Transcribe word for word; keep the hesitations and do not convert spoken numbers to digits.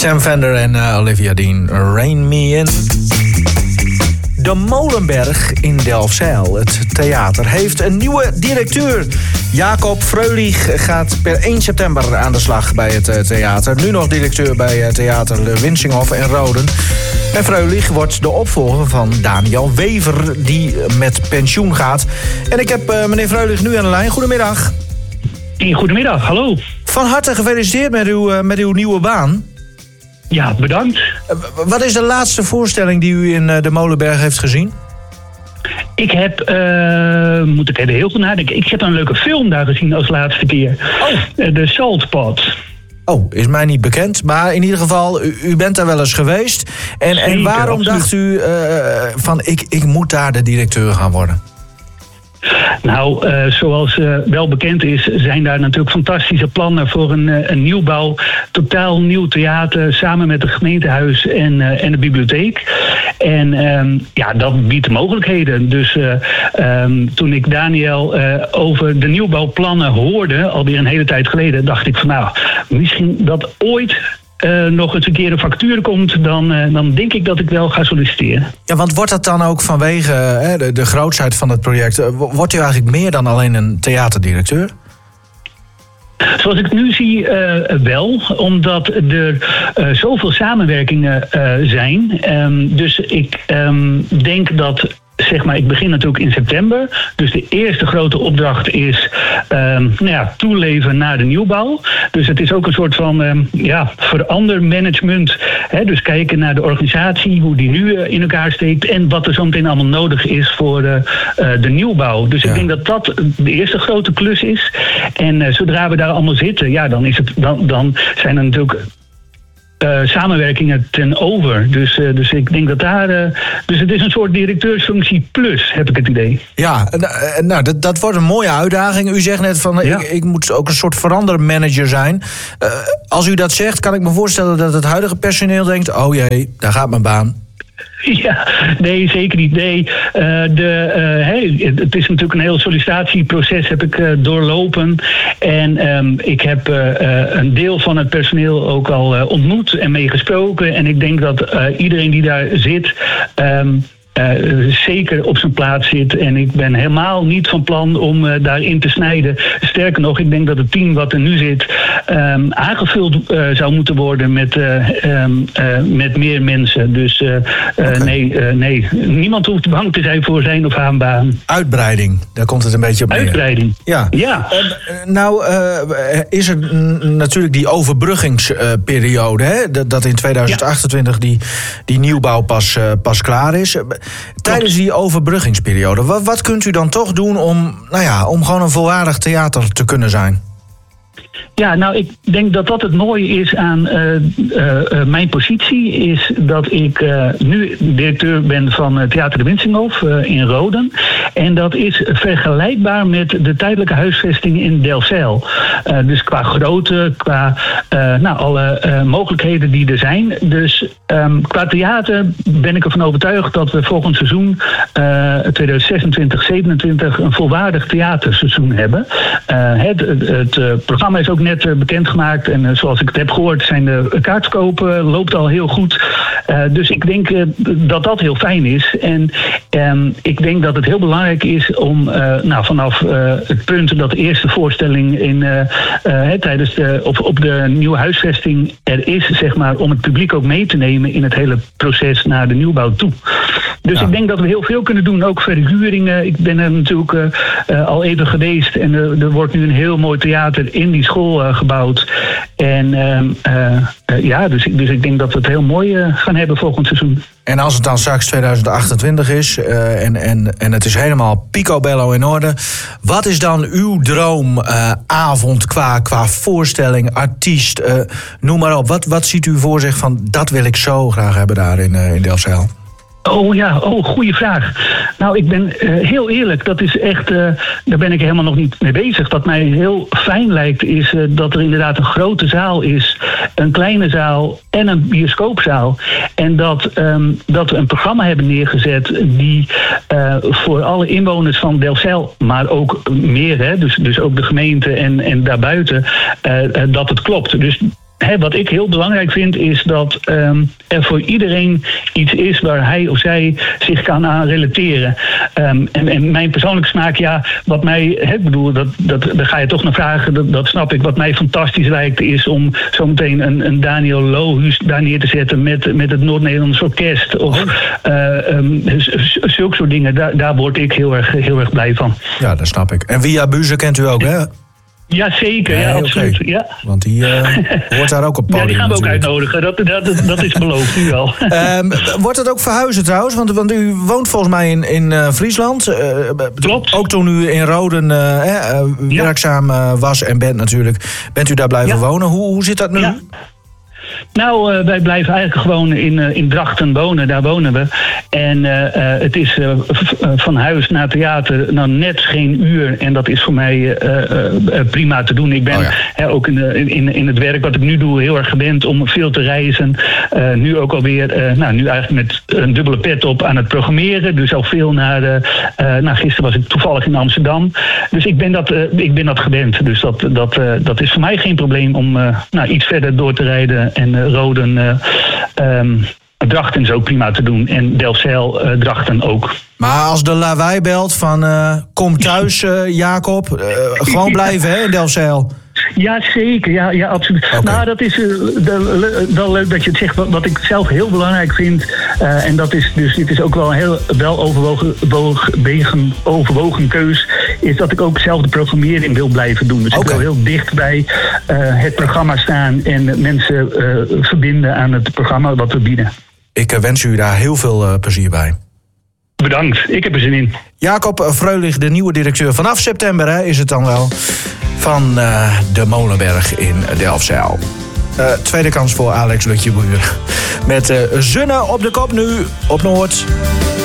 Sam Fender en uh, Olivia Dean, Rain Me In. De Molenberg in Delfzijl, het theater, heeft een nieuwe directeur. Jacob Freulich gaat per één september aan de slag bij het theater. Nu nog directeur bij theater De Winsinghof in Roden. En Freulich wordt de opvolger van Daniel Wever, die met pensioen gaat. En ik heb uh, meneer Freulich nu aan de lijn. Goedemiddag. Goedemiddag, hallo. Van harte gefeliciteerd met uw, uh, met uw nieuwe baan. Ja, bedankt. Uh, wat is de laatste voorstelling die u in uh, de Molenberg heeft gezien? Ik heb, uh, moet ik even heel goed nadenken, ik heb een leuke film daar gezien als laatste keer. Oh. Uh, de Salt Pot. Oh, is mij niet bekend. Maar in ieder geval, u, u bent daar wel eens geweest. En, Zeker, en waarom absoluut. dacht u uh, van, ik, ik moet daar de directeur gaan worden? Nou, uh, zoals uh, wel bekend is, zijn daar natuurlijk fantastische plannen voor een, uh, een nieuwbouw. Totaal nieuw theater, samen met het gemeentehuis en, uh, en de bibliotheek. En um, ja, dat biedt mogelijkheden. Dus uh, um, toen ik Daniel uh, over de nieuwbouwplannen hoorde, alweer een hele tijd geleden, dacht ik van nou, misschien dat ooit Uh, nog eens een keer een factuur komt, dan, uh, dan denk ik dat ik wel ga solliciteren. Ja, want wordt dat dan ook vanwege uh, de, de grootsheid van het project, uh, wordt u eigenlijk meer dan alleen een theaterdirecteur? Zoals ik het nu zie, uh, wel. Omdat er uh, zoveel samenwerkingen uh, zijn. Um, dus ik um, denk dat, zeg maar, ik begin natuurlijk in september. Dus de eerste grote opdracht is um, nou ja, toeleven naar de nieuwbouw. Dus het is ook een soort van um, ja, verandermanagement. Hè? Dus kijken naar de organisatie, hoe die nu uh, in elkaar steekt en wat er zo meteen allemaal nodig is voor uh, uh, de nieuwbouw. Dus ja. Ik denk dat dat de eerste grote klus is. En uh, zodra we daar allemaal zitten, ja, dan, is het, dan, dan zijn er natuurlijk Uh, samenwerkingen ten over. Dus, uh, dus ik denk dat daar Uh, dus het is een soort directeursfunctie plus, heb ik het idee. Ja, nou, dat, dat wordt een mooie uitdaging. U zegt net van, ja. ik, ik moet ook een soort verandermanager zijn. Uh, als u dat zegt, kan ik me voorstellen dat het huidige personeel denkt, oh jee, daar gaat mijn baan. Ja, nee, zeker niet. Nee, uh, de, uh, hey, het is natuurlijk een heel sollicitatieproces heb ik uh, doorlopen. En um, ik heb uh, uh, een deel van het personeel ook al uh, ontmoet en meegesproken. En ik denk dat uh, iedereen die daar zit Um, Uh, zeker op zijn plaats zit. En ik ben helemaal niet van plan om uh, daarin te snijden. Sterker nog, ik denk dat het team wat er nu zit Um, aangevuld uh, zou moeten worden met, uh, um, uh, met meer mensen. Dus uh, okay. uh, nee, uh, nee, niemand hoeft bang te zijn voor zijn of haar baan. Uitbreiding, daar komt het een beetje op neer. Uitbreiding, ja. ja. Uh, nou, uh, is er n- natuurlijk die overbruggingsperiode, hè? Dat, dat in tweeduizend achtentwintig ja. die, die nieuwbouw pas, uh, pas klaar is. Tijdens die overbruggingsperiode, wat, wat kunt u dan toch doen om, nou ja, om gewoon een volwaardig theater te kunnen zijn? Ja, nou, ik denk dat dat het mooie is aan uh, uh, uh, mijn positie, is dat ik uh, nu directeur ben van uh, Theater De Winsinghof uh, in Roden. En dat is vergelijkbaar met de tijdelijke huisvesting in Delfzijl. Uh, dus qua grootte, qua uh, nou, alle uh, mogelijkheden die er zijn. Dus um, qua theater ben ik ervan overtuigd dat we volgend seizoen uh, tweeduizend zesentwintig zevenentwintig een volwaardig theaterseizoen hebben. Uh, het het, het uh, programma is ook net uh, bekendgemaakt. En uh, zoals ik het heb gehoord zijn de kaartverkopen uh, loopt al heel goed. Uh, dus ik denk uh, dat dat heel fijn is. En um, ik denk dat het heel belangrijk is om uh, nou, vanaf uh, het punt dat de eerste voorstelling in, uh, uh, tijdens de, op, op de nieuwe huisvesting er is, zeg maar, om het publiek ook mee te nemen in het hele proces naar de nieuwbouw toe. Dus ja. Ik denk dat we heel veel kunnen doen, ook verhuringen. Ik ben er natuurlijk uh, uh, al even geweest en uh, er wordt nu een heel mooi theater in die school uh, gebouwd. En uh, uh, uh, ja, dus, dus ik denk dat we het heel mooi uh, gaan hebben volgend seizoen. En als het dan straks tweeduizend achtentwintig is uh, en, en, en het is helemaal picobello in orde, wat is dan uw droomavond uh, qua, qua voorstelling, artiest, uh, noem maar op. Wat, wat ziet u voor zich van, dat wil ik zo graag hebben daar in, uh, in Delfzijl? Oh ja, oh, goede vraag. Nou, ik ben uh, heel eerlijk, dat is echt, uh, daar ben ik helemaal nog niet mee bezig. Wat mij heel fijn lijkt is uh, dat er inderdaad een grote zaal is, een kleine zaal en een bioscoopzaal. En dat, um, dat we een programma hebben neergezet die uh, voor alle inwoners van Delfzijl, maar ook meer, hè, dus, dus ook de gemeente en, en daarbuiten, uh, uh, dat het klopt. Dus He, wat ik heel belangrijk vind is dat um, er voor iedereen iets is waar hij of zij zich kan aan relateren. Um, en, en mijn persoonlijke smaak, ja, wat mij, he, ik bedoel, dat, dat, daar ga je toch naar vragen, dat, dat snap ik. Wat mij fantastisch lijkt is om zometeen een, een Daniel Lohuus daar neer te zetten met, met het Noord-Nederlands Orkest. Of uh, um, zulke soort dingen, daar, daar word ik heel erg, heel erg blij van. Ja, dat snap ik. En Via Buze kent u ook, hè? Ja, zeker. Ja, nee, absoluut. Okay. Ja. Want die uh, hoort daar ook op podium. Ja, die gaan we ook natuurlijk. uitnodigen. Dat, dat, dat is beloofd, nu al. Um, wordt het ook verhuizen trouwens? Want, want u woont volgens mij in, in uh, Friesland. Uh, Klopt. Ook toen u in Roden uh, uh, ja. werkzaam uh, was en bent natuurlijk. Bent u daar blijven ja. wonen? Hoe, hoe zit dat nu? Ja. Nou, uh, wij blijven eigenlijk gewoon in, uh, in Drachten wonen. Daar wonen we. En uh, uh, het is uh, v- van huis naar theater nou net geen uur. En dat is voor mij uh, uh, prima te doen. Ik ben oh ja. hè, ook in, uh, in, in het werk wat ik nu doe heel erg gewend om veel te reizen. Uh, nu ook alweer, uh, nou nu eigenlijk met een dubbele pet op aan het programmeren. Dus al veel naar, uh, uh, nou gisteren was ik toevallig in Amsterdam. Dus ik ben dat, uh, ik ben dat gewend. Dus dat, dat, uh, dat is voor mij geen probleem om uh, nou, iets verder door te rijden. En uh, Roden, uh, um, Drachten is ook prima te doen. En Delfzijl, uh, Drachten ook. Maar als de lawaai belt van uh, kom thuis, uh, Jacob. Uh, gewoon blijven, hè, in Delfzijl. Ja, zeker. Ja, ja absoluut. Okay. Nou, dat is uh, wel leuk dat je het zegt. Wat, wat ik zelf heel belangrijk vind. Uh, en dat is dus, dit is ook wel een heel wel overwogen, overwogen, overwogen keus. Is dat ik ook zelf de programmering wil blijven doen. Dus okay. ik wil heel dicht bij uh, het programma staan. En mensen uh, verbinden aan het programma wat we bieden. Ik uh, wens u daar heel veel uh, plezier bij. Bedankt. Ik heb er zin in. Jacob Freulich, de nieuwe directeur. Vanaf september hè, is het dan wel. Van uh, de Molenberg in Delfzijl. Uh, tweede kans voor Alex Lutjebuur. Met uh, Zunne op de kop nu op Noord.